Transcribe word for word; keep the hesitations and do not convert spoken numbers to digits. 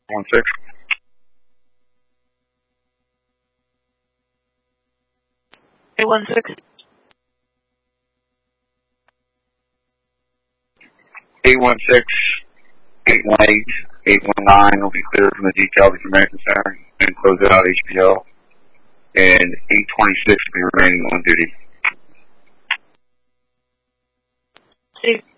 One six. eight one six. eight one six, eight one eight, eight one nine will be cleared from the detail of the American Center and close it out H B O. And eight twenty-six will be remaining on duty. Steve.